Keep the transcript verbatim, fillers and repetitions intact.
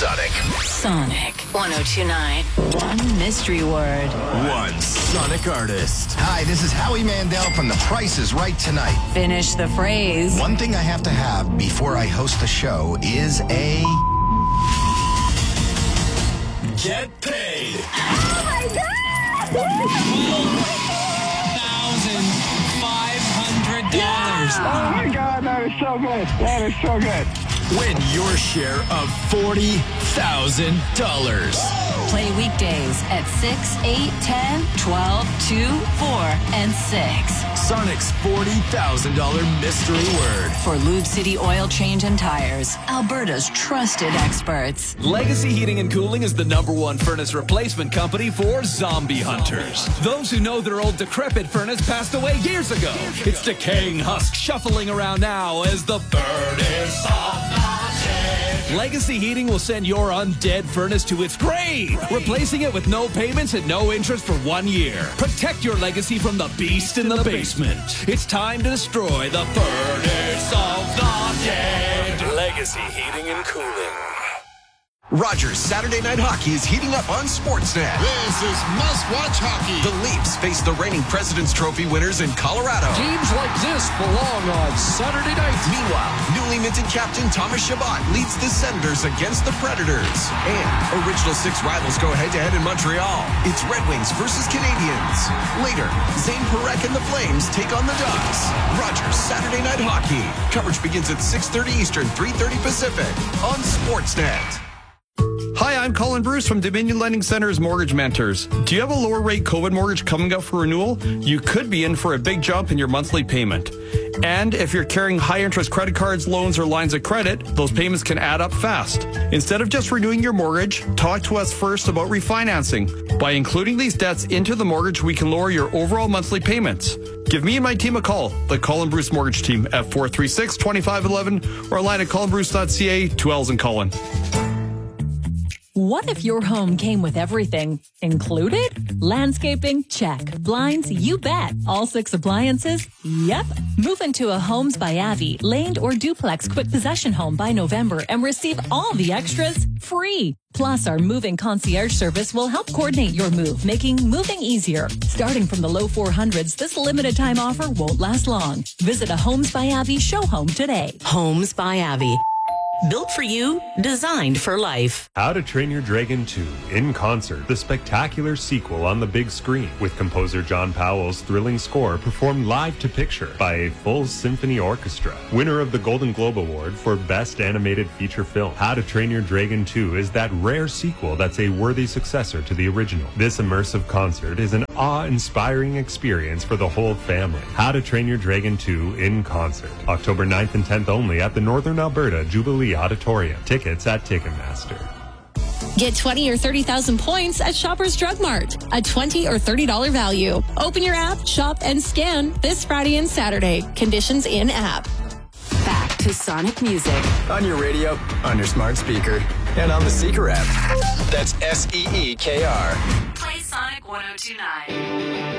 Sonic. Sonic one oh two point nine. One mystery word. One Sonic artist. Hi, this is Howie Mandel from The Price is Right tonight. Finish the phrase. One thing I have to have before I host the show is a... Get paid. Oh my God! five hundred dollars. Oh my God, that is so good. That is so good. Win your share of forty thousand dollars. Play weekdays at six, eight, ten, twelve, two, four, and six. Sonic's forty thousand dollars mystery word. For Lube City Oil Change and Tires, Alberta's trusted experts. Legacy Heating and Cooling is the number one furnace replacement company for zombie hunters. Those who know their old decrepit furnace passed away years ago. It's decaying husks shuffling around now as the furnace of the dead. Legacy Heating will send your undead furnace to its grave, replacing it with no payments and no interest for one year. Protect your legacy from the beast in the basement. It's time to destroy the furnace of the dead. Legacy Heating and Cooling. Rogers Saturday Night Hockey is heating up on Sportsnet. This is must-watch hockey. The Leafs face the reigning President's Trophy winners in Colorado. Games like this belong on Saturday night. Meanwhile, newly minted captain Thomas Chabot leads the Senators against the Predators. And original six rivals go head-to-head in Montreal. It's Red Wings versus Canadiens. Later, Zane Parekh and the Flames take on the Ducks. Rogers Saturday Night Hockey. Coverage begins at six thirty Eastern, three thirty Pacific on Sportsnet. Hi, I'm Colin Bruce from Dominion Lending Center's Mortgage Mentors. Do you have a lower rate COVID mortgage coming up for renewal? You could be in for a big jump in your monthly payment. And if you're carrying high interest credit cards, loans, or lines of credit, those payments can add up fast. Instead of just renewing your mortgage, talk to us first about refinancing. By including these debts into the mortgage, we can lower your overall monthly payments. Give me and my team a call, the Colin Bruce Mortgage Team at four three six, two five one one or online at colin bruce dot c a, two L's in Colin. What if your home came with everything included? Landscaping? Check. Blinds? You bet. All six appliances? Yep. Move into a Homes by Avi, laned or duplex quick possession home by November and receive all the extras free. Plus, our moving concierge service will help coordinate your move, making moving easier. Starting from the low four hundreds, this limited time offer won't last long. Visit a Homes by Avi show home today. Homes by Avi. Built for you, designed for life. How to Train Your Dragon two, in concert, the spectacular sequel on the big screen, with composer John Powell's thrilling score performed live to picture by a full symphony orchestra. Winner of the Golden Globe Award for Best Animated Feature Film. How to Train Your Dragon two is that rare sequel that's a worthy successor to the original. This immersive concert is an awe-inspiring experience for the whole family. How to Train Your Dragon two, in concert, October ninth and tenth only at the Northern Alberta Jubilee Auditorium. Tickets at Ticketmaster. Get twenty or thirty thousand points at Shoppers Drug Mart. A twenty or thirty dollars value. Open your app, shop, and scan this Friday and Saturday. Conditions in app. Back to Sonic Music. On your radio, on your smart speaker, and on the Seeker app. That's S E E K R. Play Sonic one oh two point nine.